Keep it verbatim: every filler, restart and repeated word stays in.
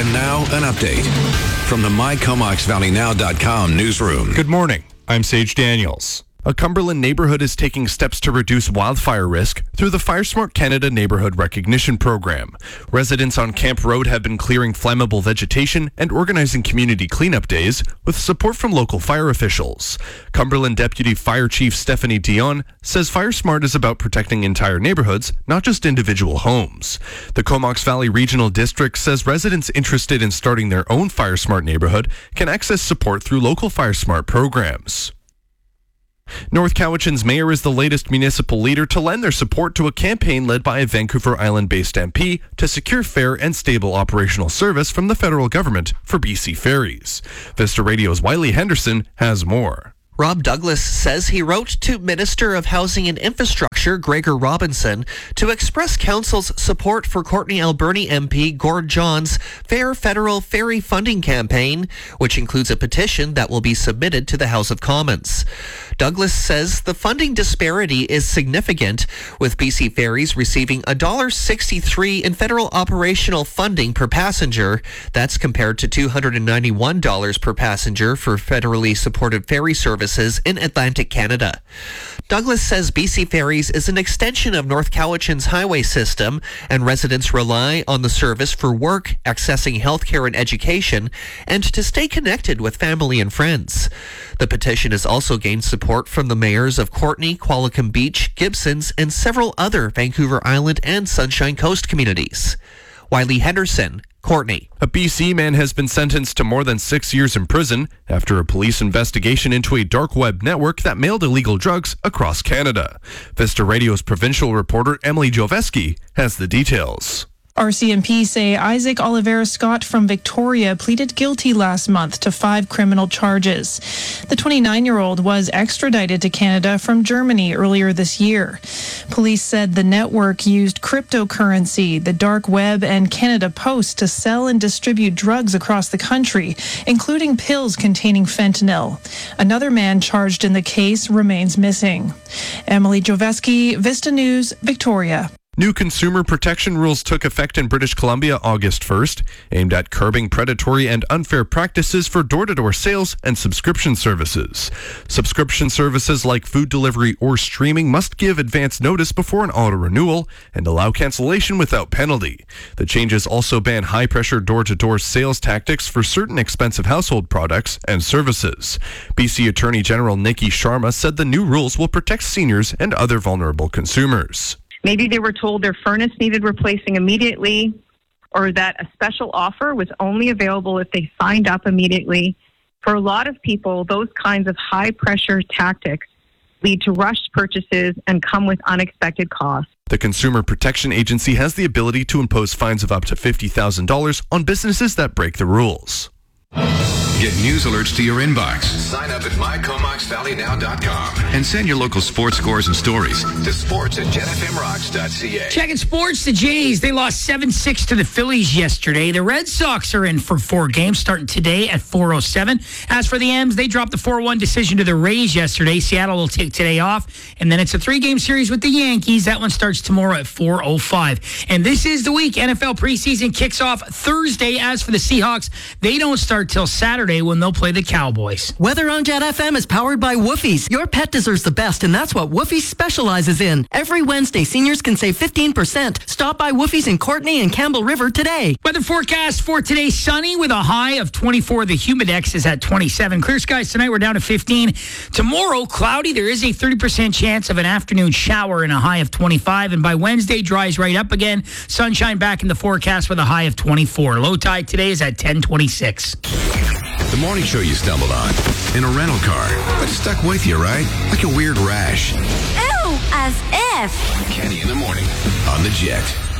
And now, an update from the My Comox Valley Now dot com newsroom. Good morning. I'm Sage Daniels. A Cumberland neighborhood is taking steps to reduce wildfire risk through the FireSmart Canada Neighborhood Recognition Program. Residents on Camp Road have been clearing flammable vegetation and organizing community cleanup days with support from local fire officials. Cumberland Deputy Fire Chief Stephanie Dion says FireSmart is about protecting entire neighborhoods, not just individual homes. The Comox Valley Regional District says residents interested in starting their own FireSmart neighborhood can access support through local FireSmart programs. North Cowichan's mayor is the latest municipal leader to lend their support to a campaign led by a Vancouver Island-based M P to secure fair and stable operational service from the federal government for B C ferries. Vista Radio's Wiley Henderson has more. Rob Douglas says he wrote to Minister of Housing and Infrastructure Gregor Robinson to express council's support for Courtenay Alberni M P Gord John's Fair Federal Ferry Funding Campaign, which includes a petition that will be submitted to the House of Commons. Douglas says the funding disparity is significant, with B C Ferries receiving one dollar sixty-three in federal operational funding per passenger. That's compared to two hundred ninety-one dollars per passenger for federally supported ferry services in Atlantic Canada. Douglas says B C Ferries is an extension of North Cowichan's highway system, and residents rely on the service for work, accessing healthcare and education, and to stay connected with family and friends. The petition has also gained support from the mayors of Courtenay, Qualicum Beach, Gibsons, and several other Vancouver Island and Sunshine Coast communities. Wiley Henderson, Courtenay. A B C man has been sentenced to more than six years in prison after a police investigation into a dark web network that mailed illegal drugs across Canada. Vista Radio's provincial reporter Emily Joveski has the details. R C M P say Isaac Oliveira Scott from Victoria pleaded guilty last month to five criminal charges. The twenty-nine-year-old was extradited to Canada from Germany earlier this year. Police said the network used cryptocurrency, the dark web, and Canada Post to sell and distribute drugs across the country, including pills containing fentanyl. Another man charged in the case remains missing. Emily Joveski, Vista News, Victoria. New consumer protection rules took effect in British Columbia August first, aimed at curbing predatory and unfair practices for door-to-door sales and subscription services. Subscription services like food delivery or streaming must give advance notice before an auto-renewal and allow cancellation without penalty. The changes also ban high-pressure door-to-door sales tactics for certain expensive household products and services. B C Attorney General Nikki Sharma said the new rules will protect seniors and other vulnerable consumers. Maybe they were told their furnace needed replacing immediately, or that a special offer was only available if they signed up immediately. For a lot of people, those kinds of high-pressure tactics lead to rushed purchases and come with unexpected costs. The Consumer Protection Agency has the ability to impose fines of up to fifty thousand dollars on businesses that break the rules. Get news alerts to your inbox. Sign up at My Comox Valley Now dot com and send your local sports scores and stories to sports at Gen F M rocks dot C A. Checking sports, the Jays, they lost seven six to the Phillies yesterday. The Red Sox are in for four games starting today at four oh seven. As for the M's, they dropped the four one decision to the Rays yesterday. Seattle will take today off. And then it's a three-game series with the Yankees. That one starts tomorrow at four oh five. And this is the week. N F L preseason kicks off Thursday. As for the Seahawks, they don't start till Saturday when they'll play the Cowboys. Weather on Jet F M is powered by Woofie's. Your pet deserves the best, and that's what Woofie's specializes in. Every Wednesday, seniors can save fifteen percent. Stop by Woofie's in Courtenay and Campbell River today. Weather forecast for today, sunny with a high of twenty-four. The Humidex is at twenty-seven. Clear skies tonight, we're down to fifteen. Tomorrow, cloudy. There is a thirty percent chance of an afternoon shower and a high of twenty-five. And by Wednesday, dries right up again. Sunshine back in the forecast with a high of twenty-four. Low tide today is at ten twenty-six. The morning show you stumbled on in a rental car, but it stuck with you, right? Like a weird rash. Ew, as if. Kenny in the morning on the Jet.